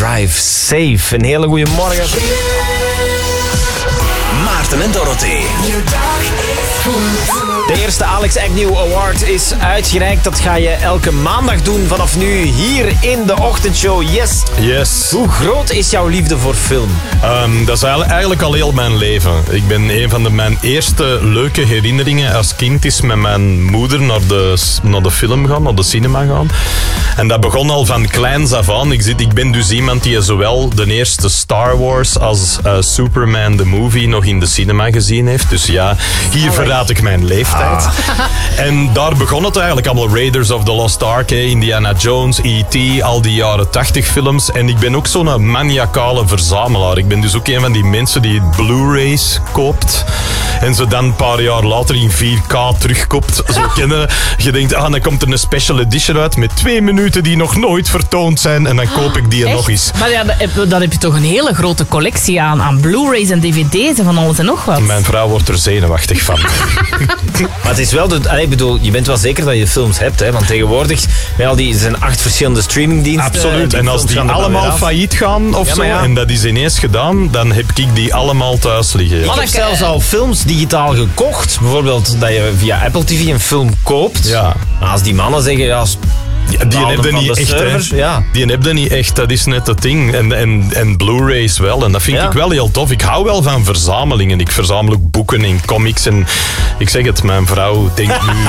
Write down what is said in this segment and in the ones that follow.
Drive Safe. Een hele goede morgen. Maarten en Dorothee. De eerste Alex Agnew Award is uitgereikt. Dat ga je elke maandag doen vanaf nu hier in de ochtendshow. Yes. Hoe groot is jouw liefde voor film? Dat is eigenlijk al heel mijn leven. Ik ben een van mijn eerste leuke herinneringen als kind is met mijn moeder naar de film gaan, naar de cinema gaan. En dat begon al van kleins af aan. Ik ben dus iemand die zowel de eerste Star Wars als Superman the Movie nog in de cinema gezien heeft. Dus ja, hier verraad ik mijn leeftijd. En daar begon het eigenlijk allemaal. Raiders of the Lost Ark, Indiana Jones, E.T., al die jaren 80 films. En ik ben ook zo'n maniacale verzamelaar. Ik ben dus ook een van die mensen die Blu-rays koopt. En ze dan een paar jaar later in 4K terugkoopt. Zo kennen. Je denkt, dan komt er een special edition uit met 2 minuten die nog nooit vertoond zijn. En dan koop ik die nog eens. Maar ja, dan heb je toch een hele grote collectie aan Blu-rays en dvd's en van alles en nog wat. Mijn vrouw wordt er zenuwachtig van. Maar het is wel, ik bedoel, je bent wel zeker dat je films hebt, hè? Want tegenwoordig, met al die, er zijn 8 verschillende streamingdiensten. Absoluut. En als die allemaal failliet gaan of zo, en dat is ineens gedaan, dan heb ik die allemaal thuis liggen. Ik heb zelfs al films digitaal gekocht. Bijvoorbeeld dat je via Apple TV een film koopt. Ja. Als die mannen zeggen, die hebben niet echt, servers, Die hebben niet echt, dat is net het ding. En Blu-rays wel. En dat vind ik wel heel tof. Ik hou wel van verzamelingen. Ik verzamel ook boeken en comics. En ik zeg het, mijn vrouw denkt nu,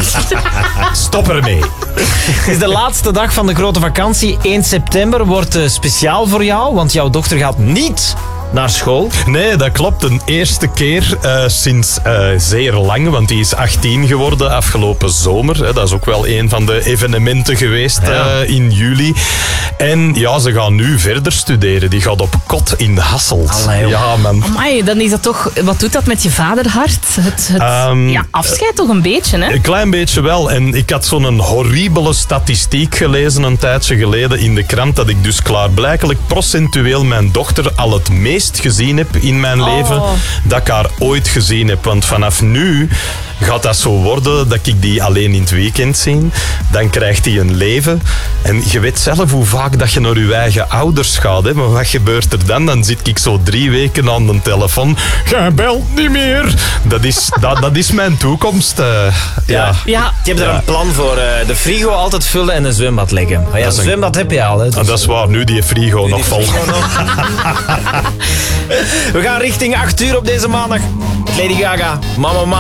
stop ermee. Het is de laatste dag van de grote vakantie. 1 september wordt speciaal voor jou, want jouw dochter gaat niet naar school. Nee, dat klopt. De eerste keer sinds zeer lang, want die is 18 geworden afgelopen zomer. Dat is ook wel een van de evenementen geweest in juli. En ja, ze gaan nu verder studeren. Die gaat op kot in Hasselt. Allee, ja, man. Amai, dan is dat toch... Wat doet dat met je vaderhart? Het afscheid toch een beetje, hè? Een klein beetje wel. En ik had zo'n horribele statistiek gelezen een tijdje geleden in de krant, dat ik dus klaarblijkelijk procentueel mijn dochter al het meest gezien heb in mijn leven dat ik haar ooit gezien heb. Want vanaf nu gaat dat zo worden dat ik die alleen in het weekend zie. Dan krijgt hij een leven. En je weet zelf hoe vaak dat je naar je eigen ouders gaat. Hè? Maar wat gebeurt er dan? Dan zit ik zo 3 weken aan de telefoon. Jij belt niet meer. Dat is mijn toekomst. Ja. Ik heb er een plan voor. De frigo altijd vullen en een zwembad leggen. Maar ja, een zwembad heb je al. Hè, dus dat is waar. Nu die frigo nog vol. We gaan richting 8 uur op deze maandag. Lady Gaga, Mama.